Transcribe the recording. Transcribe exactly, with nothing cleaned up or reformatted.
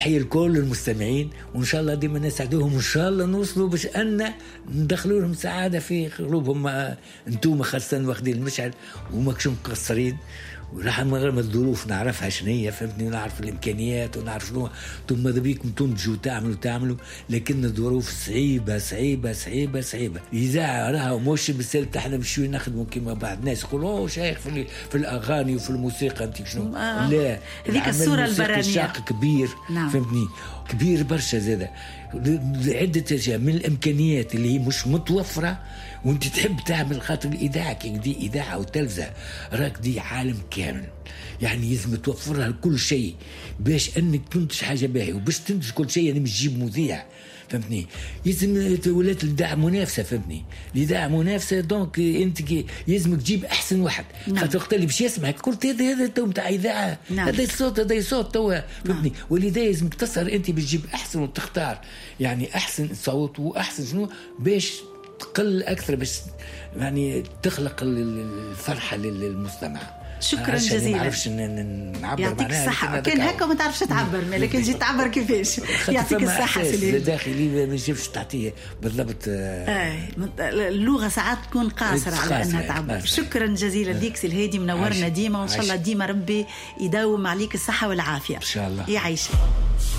حي الكل المستمعين، وإن شاء الله ديما نسعدوهم، وإن شاء الله نوصلوا باش أن ندخلوا لهم سعادة في قلوبهم. أنتم خاصة واخدين المشعل وما كشم مقصرين، ورحم رغم الظروف نعرفها شنية، فهمتني، ونعرف الإمكانيات ونعرف شنو ثم ماذا بيكم تنتجوا تعملوا تعملوا لكن الظروف صعيبة صعيبة صعيبة صعيبة. إذاعة راها مش بالسالب، احنا بشوي نخدموا كما بعض الناس يقولوا أوه شيخ في, في الأغاني وفي الموسيقى أنت شنو؟ آه. لا، هذيك الصورة البرانية شاق كبير. نعم. فهمتني، كبير برشا زادة، عدة أشياء من الإمكانيات اللي هي مش متوفرة، وانت تحب تعمل خاطر الإذاعة كي دي إذاعة وتلفزة راك دي عالم كامل، يعني لازم توفرها كل شيء باش أنك تنتج حاجة باهية، وباش تنتج كل شيء يعني مش تجيب مذيع، فهمتني، لازم ولات الإذاعة منافسة، فهمتني، الإذاعة منافسة، دونك أنت لازمك تجيب أحسن واحد. نعم. خاطر وقت اللي باش يسمعك قلت هذا هذا تو نتاع إذاعة. نعم. هذا الصوت هذا صوت توا، فهمتني. نعم. ولذا لازمك تسهر أنت باش تجيب أحسن وتختار يعني أحسن صوت وأحسن شنو باش تقل أكثر، باش يعني تخلق الفرحة للمستمع. شكرا جزيلا. ما نعرفش نعبر، يعطيك الصحة. كان هكا ما تعرفش تعبر، لكن جيت تعبر كيفاش. يعطيك الصحة سيدي. داخلي ما نجمش تعطيه بالضبط. آه. اللغة ساعات تكون قاصرة على أنها تعبر. شكرا جزيلا ليك سي الهادي، منورنا ديما، وإن شاء الله ديما ربي يداوم عليك الصحة والعافية. إن شاء الله. يعيشك.